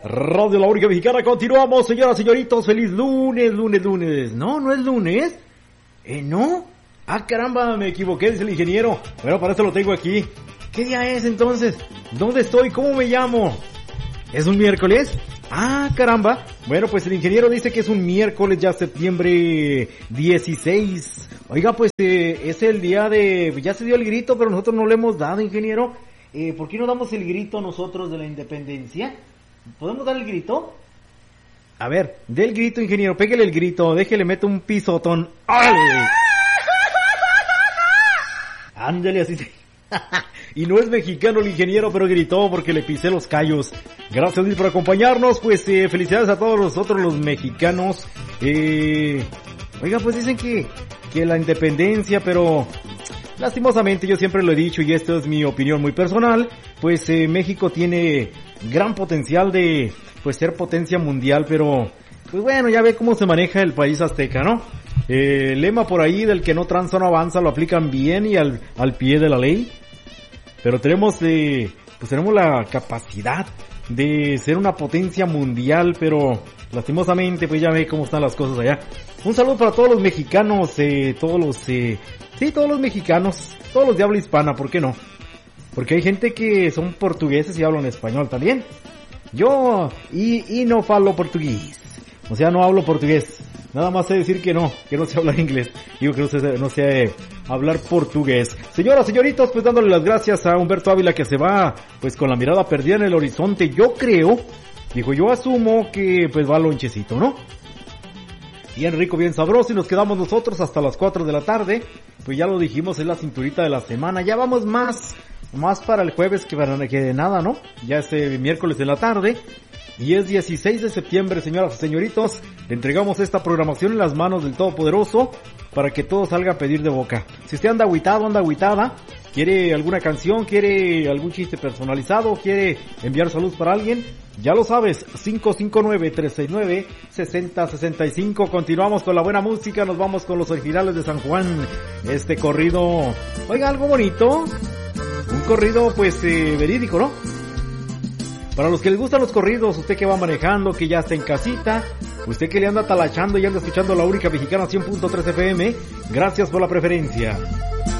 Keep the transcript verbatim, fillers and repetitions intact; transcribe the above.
Radio La Única Mexicana. Continuamos, señoras, señoritos. Feliz lunes, lunes, lunes. No, no es lunes. Eh, no. Ah, caramba, me equivoqué, dice el ingeniero. Bueno, para eso lo tengo aquí. ¿Qué día es entonces? ¿Dónde estoy? ¿Cómo me llamo? ¿Es un miércoles? Ah, caramba. Bueno, pues el ingeniero dice que es un miércoles ya septiembre dieciséis. Oiga, pues eh, es el día de... Ya se dio el grito, pero nosotros no le hemos dado, ingeniero. Eh, ¿Por qué no damos el grito nosotros de la independencia? ¿Podemos dar el grito? A ver, dé el grito, ingeniero. Pégale el grito. Déjele, mete un pisotón. ¡Ándale! Ándale, así se... Y no es mexicano el ingeniero, pero gritó porque le pisé los callos. Gracias, Luis, por acompañarnos. Pues eh, felicidades a todos nosotros los mexicanos. Eh, oiga, pues dicen que, que la independencia, pero lastimosamente yo siempre lo he dicho y esto es mi opinión muy personal, pues eh, México tiene gran potencial de pues ser potencia mundial, pero pues bueno, ya ve cómo se maneja el país azteca, ¿no? Eh, el lema por ahí del que no tranza no avanza lo aplican bien y al, al pie de la ley. Pero tenemos eh, pues tenemos la capacidad de ser una potencia mundial, pero lastimosamente pues ya ve cómo están las cosas allá. Un saludo para todos los mexicanos, eh, todos los, eh, sí, todos los mexicanos, todos los de habla hispana, ¿por qué no? Porque hay gente que son portugueses y hablan español también. Yo, y, y no falo portugués. O sea, no hablo portugués. Nada más sé decir que no, que no sé hablar inglés. Digo que no sé, no sé hablar portugués. Señoras, señoritos, pues dándole las gracias a Humberto Ávila que se va, pues con la mirada perdida en el horizonte. Yo creo, digo, yo asumo que pues va lonchecito, ¿no? Bien rico, bien sabroso, y nos quedamos nosotros hasta las cuatro de la tarde. Pues ya lo dijimos, es la cinturita de la semana. Ya vamos más, más para el jueves que para que nada, ¿no? Ya es eh, miércoles de la tarde. Y es dieciséis de septiembre, señoras y señoritos. Le entregamos esta programación en las manos del Todopoderoso para que todo salga a pedir de boca. Si usted anda agüitado, anda agüitada, quiere alguna canción, quiere algún chiste personalizado, quiere enviar saludos para alguien, ya lo sabes, cinco cinco nueve, tres seis nueve, seis cero seis cinco. Continuamos con la buena música, nos vamos con los originales de San Juan. Este corrido, oiga, algo bonito, un corrido pues eh, verídico, ¿no? Para los que les gustan los corridos, usted que va manejando, que ya está en casita, usted que le anda talachando y anda escuchando La Única Mexicana cien punto tres F M, gracias por la preferencia.